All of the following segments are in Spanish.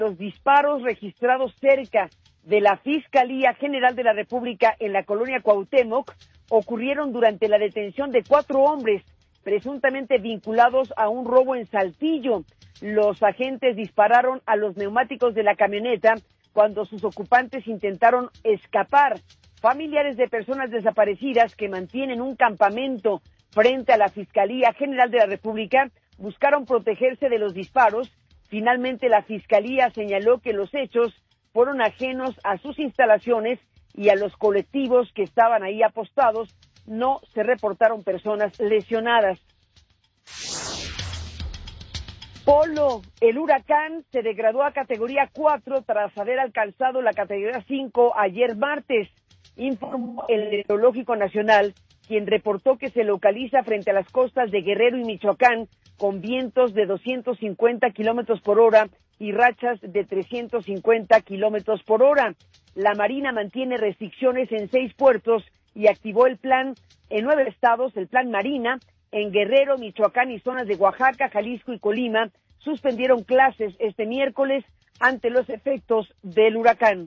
Los disparos registrados cerca de la Fiscalía General de la República en la colonia Cuauhtémoc ocurrieron durante la detención de 4 hombres presuntamente vinculados a un robo en Saltillo. Los agentes dispararon a los neumáticos de la camioneta cuando sus ocupantes intentaron escapar. Familiares de personas desaparecidas que mantienen un campamento frente a la Fiscalía General de la República buscaron protegerse de los disparos. Finalmente, la Fiscalía señaló que los hechos fueron ajenos a sus instalaciones y a los colectivos que estaban ahí apostados. No se reportaron personas lesionadas. Polo, el huracán se degradó a categoría 4 tras haber alcanzado la categoría 5 ayer martes, informó el Meteorológico Nacional, quien reportó que se localiza frente a las costas de Guerrero y Michoacán con vientos de 250 kilómetros por hora y rachas de 350 kilómetros por hora. La Marina mantiene restricciones en 6 puertos y activó el plan en 9 estados, el plan Marina. En Guerrero, Michoacán y zonas de Oaxaca, Jalisco y Colima suspendieron clases este miércoles ante los efectos del huracán.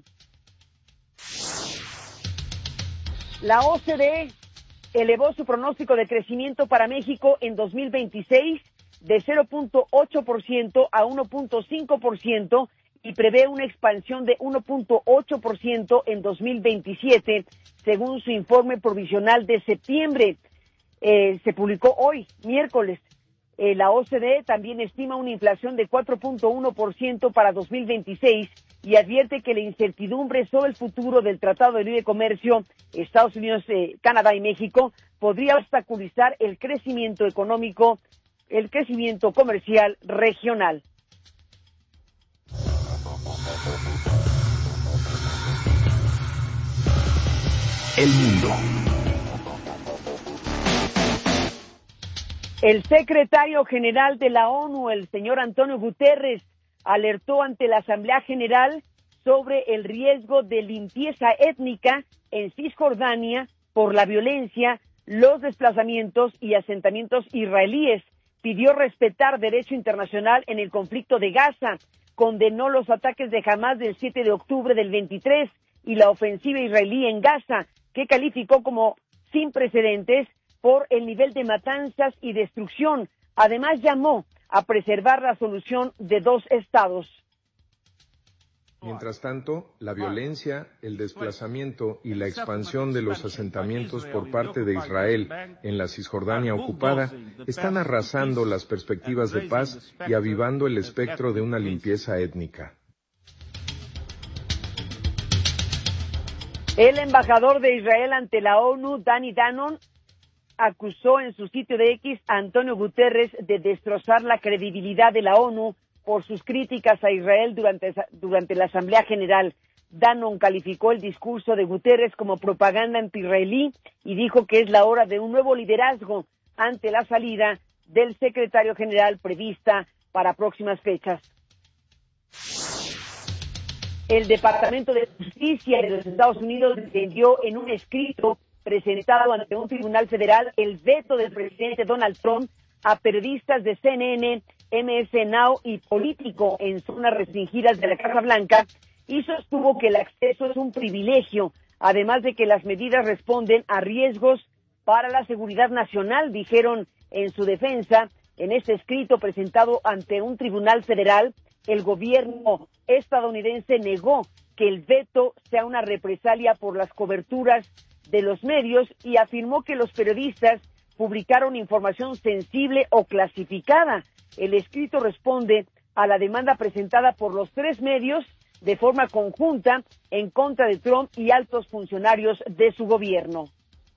La OCDE elevó su pronóstico de crecimiento para México en 2026 de 0.8% a 1.5% y prevé una expansión de 1.8% en 2027, según su informe provisional de septiembre. Se publicó hoy, miércoles. La OCDE también estima una inflación de 4.1% para 2026 y advierte que la incertidumbre sobre el futuro del Tratado de Libre Comercio Estados Unidos, Canadá y México podría obstaculizar el crecimiento económico, el crecimiento comercial regional. El mundo. El secretario general de la ONU, el señor Antonio Guterres, alertó ante la Asamblea General sobre el riesgo de limpieza étnica en Cisjordania por la violencia, los desplazamientos y asentamientos israelíes. Pidió respetar derecho internacional en el conflicto de Gaza, condenó los ataques de Hamás del 7 de octubre del 23 y la ofensiva israelí en Gaza, que calificó como sin precedentes por el nivel de matanzas y destrucción. Además, llamó a preservar la solución de 2 estados. Mientras tanto, la violencia, el desplazamiento y la expansión de los asentamientos por parte de Israel en la Cisjordania ocupada están arrasando las perspectivas de paz y avivando el espectro de una limpieza étnica. El embajador de Israel ante la ONU, Danny Danon, acusó en su sitio de X a Antonio Guterres de destrozar la credibilidad de la ONU por sus críticas a Israel durante la Asamblea General. Danon calificó el discurso de Guterres como propaganda anti-israelí y dijo que es la hora de un nuevo liderazgo ante la salida del secretario general prevista para próximas fechas. El Departamento de Justicia de los Estados Unidos defendió en un escrito presentado ante un tribunal federal el veto del presidente Donald Trump a periodistas de CNN, MS Now y Político en zonas restringidas de la Casa Blanca y sostuvo que el acceso es un privilegio, además de que las medidas responden a riesgos para la seguridad nacional, dijeron en su defensa. En este escrito presentado ante un tribunal federal, el gobierno estadounidense negó que el veto sea una represalia por las coberturas de los medios y afirmó que los periodistas publicaron información sensible o clasificada. El escrito responde a la demanda presentada por los 3 medios de forma conjunta en contra de Trump y altos funcionarios de su gobierno.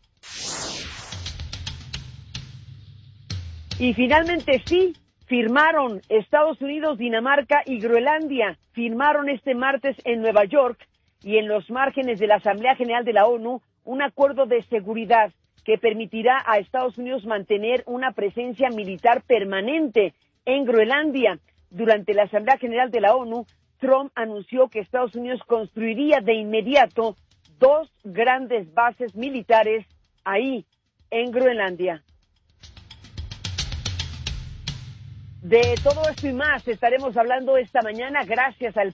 Y finalmente sí, firmaron Estados Unidos, Dinamarca y Groenlandia. Firmaron este martes en Nueva York y en los márgenes de la Asamblea General de la ONU un acuerdo de seguridad que permitirá a Estados Unidos mantener una presencia militar permanente en Groenlandia. Durante la Asamblea General de la ONU, Trump anunció que Estados Unidos construiría de inmediato 2 grandes bases militares ahí, en Groenlandia. De todo esto y más estaremos hablando esta mañana gracias al